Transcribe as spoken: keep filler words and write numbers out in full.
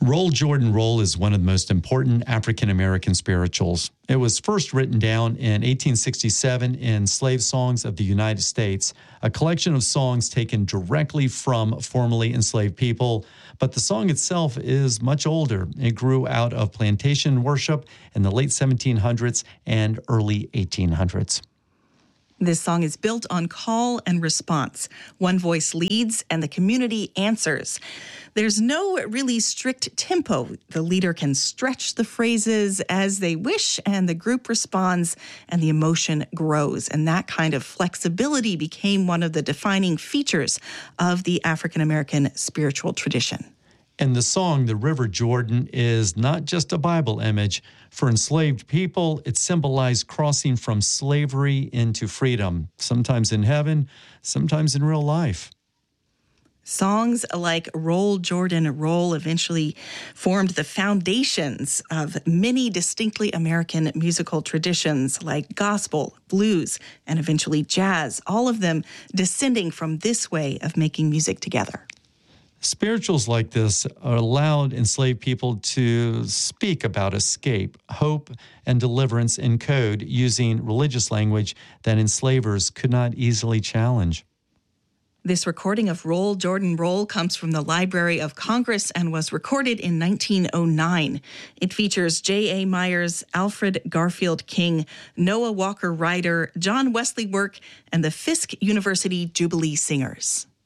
Roll, Jordan, Roll is one of the most important African-American spirituals. It was first written down in eighteen sixty-seven in Slave Songs of the United States, a collection of songs taken directly from formerly enslaved people. But the song itself is much older. It grew out of plantation worship in the late seventeen hundreds and early eighteen hundreds. This song is built on call and response. One voice leads and the community answers. There's no really strict tempo. The leader can stretch the phrases as they wish, and the group responds, and the emotion grows. And that kind of flexibility became one of the defining features of the African American spiritual tradition. And the song, The River Jordan, is not just a Bible image. For enslaved people, it symbolized crossing from slavery into freedom, sometimes in heaven, sometimes in real life. Songs like Roll, Jordan, Roll eventually formed the foundations of many distinctly American musical traditions like gospel, blues, and eventually jazz, all of them descending from this way of making music together. Spirituals like this allowed enslaved people to speak about escape, hope, and deliverance in code using religious language that enslavers could not easily challenge. This recording of Roll, Jordan, Roll comes from the Library of Congress and was recorded in nineteen oh nine. It features J A. Myers, Alfred Garfield King, Noah Walker Ryder, John Wesley Work, and the Fisk University Jubilee Singers.